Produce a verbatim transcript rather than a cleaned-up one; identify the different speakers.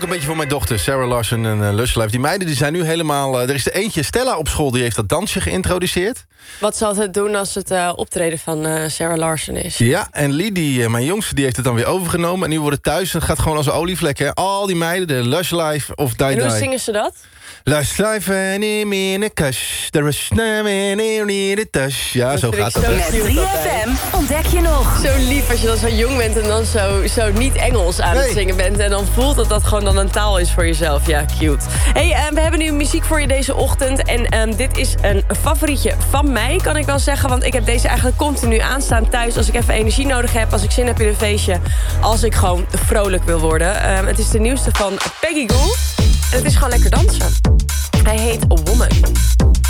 Speaker 1: een beetje voor mijn dochter, Sarah Larson en uh, Lush Life. Die meiden die zijn nu helemaal... Uh, er is er eentje, Stella op school, die heeft dat dansje geïntroduceerd.
Speaker 2: Wat zal het doen als het uh, optreden van uh, Sarah Larson is?
Speaker 1: Ja, en Lidie, uh, mijn jongste, die heeft het dan weer overgenomen. En nu wordt het thuis, en het gaat gewoon als een olievlek. Hè. Al die meiden, de Lush Life of Die Die.
Speaker 2: En hoe zingen ze dat?
Speaker 1: Lush Life en in a kush. There is no in a touch. Ja,
Speaker 2: dat
Speaker 1: zo gaat dat.
Speaker 3: Met drie F M ontdek je nog.
Speaker 2: Zo lief als je dan zo jong bent en dan zo, zo niet Engels aan
Speaker 1: nee.
Speaker 2: het zingen bent. En dan voelt dat dat gewoon dan een taal is voor jezelf. Ja, cute. Hey, uh, we hebben nu muziek voor je deze ochtend. En um, dit is een favorietje van mij, kan ik wel zeggen. Want ik heb deze eigenlijk continu aanstaan thuis. Als ik even energie nodig heb, als ik zin heb in een feestje. Als ik gewoon vrolijk wil worden. Um, het is de nieuwste van Peggy Gou. En het is gewoon lekker dansen. Hij heet A Woman.